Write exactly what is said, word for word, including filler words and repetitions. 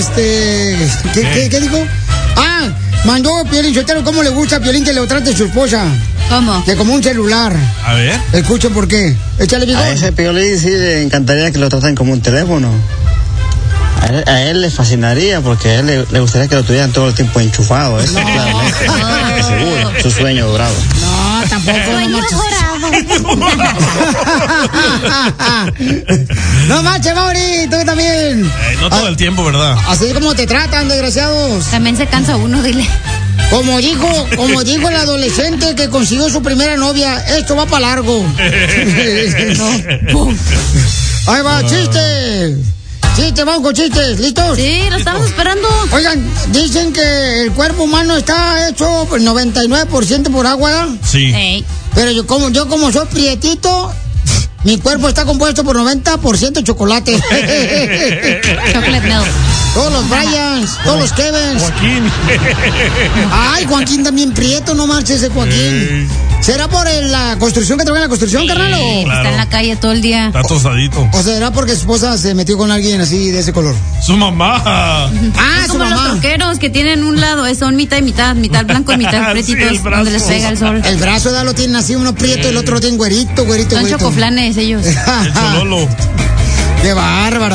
este... ¿Qué, ¿Qué? ¿Qué, qué dijo? Ah, mandó Piolín Sotelo cómo le gusta a Piolín que le trate su esposa. ¿Cómo? Que como un celular. A ver. Escuchen por qué. Échale, Vigor. A ese Piolín sí le encantaría que lo traten como un teléfono. A él, a él le fascinaría porque a él le, le gustaría que lo tuvieran todo el tiempo enchufado. Eso, no. Claramente. No. Seguro, su sueño dorado. No, tampoco. Sueño dorado. No manches, Mauri, tú también. Eh, no todo ah, el tiempo, ¿verdad? Así como te tratan, desgraciados. También se cansa uno, dile. Como dijo, como dijo el adolescente que consiguió su primera novia, esto va para largo. No. Ahí va, chiste. Chiste, vamos con chistes, ¿listos? Sí, lo estamos esperando. Oigan, dicen que el cuerpo humano está hecho noventa y nueve por ciento por agua, ¿verdad? Sí. Hey. Pero yo como, yo como soy prietito, mi cuerpo está compuesto por noventa por ciento chocolate. Chocolate milk. Todos los Bryans, todos los Kevins. Joaquín. Ay, Joaquín también prieto, no marches ese Joaquín. Eh. ¿Será por el, la construcción que trabaja en la construcción, sí, carnal? O... Claro. Está en la calle todo el día. Está tostadito. ¿O será porque su esposa se metió con alguien así de ese color? Su mamá. Ah, es su como mamá. Los troqueros que tienen un lado, son mitad y mitad, mitad blanco y mitad pretitos, sí, donde les pega el sol. El brazo de lo tienen así, uno prieto y el otro lo tiene güerito, güerito, son güerito. Son chocoflanes ellos. El chololo. Qué bárbaro.